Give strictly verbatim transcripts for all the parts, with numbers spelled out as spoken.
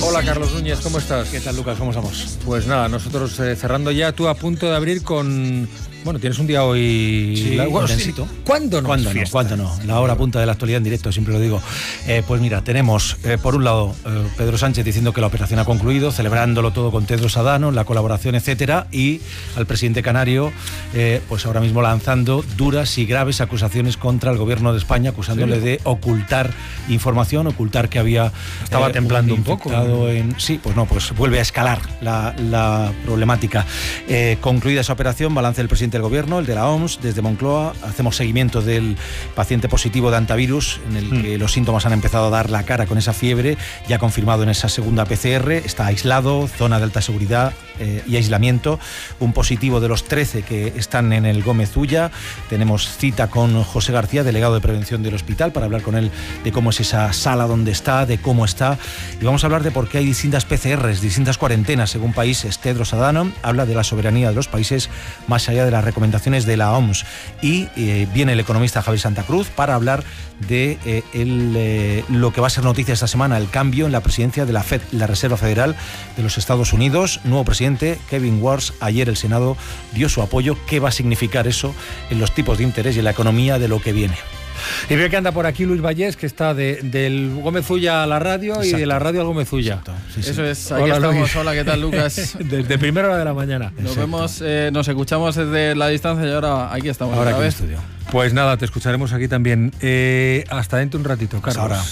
Hola Carlos Núñez, ¿cómo estás? ¿Qué tal, Lucas? ¿Cómo estamos? Pues nada, nosotros eh, cerrando ya, tú a punto de abrir con... Bueno, tienes un día hoy... Sí, la... bueno, intensito. Sí. ¿Cuándo no? ¿Cuándo no? ¿Cuándo no? La hora punta de la actualidad en directo, siempre lo digo. Eh, pues mira, tenemos eh, por un lado eh, Pedro Sánchez diciendo que la operación ha concluido, celebrándolo todo con Tedros Adhanom, la colaboración, etcétera, y al presidente canario, eh, pues ahora mismo lanzando duras y graves acusaciones contra el gobierno de España, acusándole ¿Sí? de ocultar información, ocultar que había... Estaba eh, temblando un, un poco. ¿no? En, sí, pues no, pues vuelve a escalar la, la problemática. Eh, concluida esa operación, balance del presidente del gobierno, el de la O M S, desde Moncloa, hacemos seguimiento del paciente positivo de antivirus, en el mm. que los síntomas han empezado a dar la cara con esa fiebre, ya confirmado en esa segunda P C R, está aislado, zona de alta seguridad eh, y aislamiento, un positivo de los trece que están en el Gómez Ulla. Tenemos cita con José García, delegado de prevención del hospital, para hablar con él de cómo es esa sala donde está, de cómo está, y vamos a hablar de por qué hay distintas P C Rs, distintas cuarentenas según países. Tedros Adhanom habla de la soberanía de los países más allá de las recomendaciones de la O M S, y eh, viene el economista Javier Santa Cruz para hablar de eh, el, eh, lo que va a ser noticia esta semana, el cambio en la presidencia de la Fed, la Reserva Federal de los Estados Unidos. Nuevo presidente, Kevin Warsh. Ayer el Senado dio su apoyo. ¿Qué va a significar eso en los tipos de interés y en la economía de lo que viene? Y veo que anda por aquí Luis Vallés, que está de, del Gómez Ulla a la radio. Exacto. Y de la radio al Gómez Ulla. Sí, sí. Eso es, aquí Hola, estamos. Luis. Hola, ¿qué tal, Lucas? Desde primera hora de la mañana. Nos Exacto. vemos, eh, nos escuchamos desde la distancia y ahora aquí estamos. Ahora aquí en el estudio. Pues nada, te escucharemos aquí también. Eh, hasta dentro un ratito, Carlos. Ahora.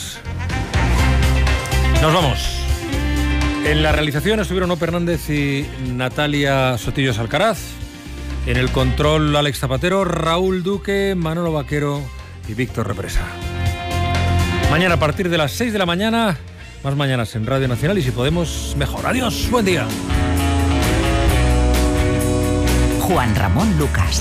Nos vamos. En la realización estuvieron Ope Hernández y Natalia Sotillos Alcaraz. En el control, Alex Zapatero, Raúl Duque, Manolo Vaquero y Víctor Represa. Mañana a partir de las seis de la mañana, más mañanas en Radio Nacional y si podemos, mejor. Adiós, buen día. Juan Ramón Lucas.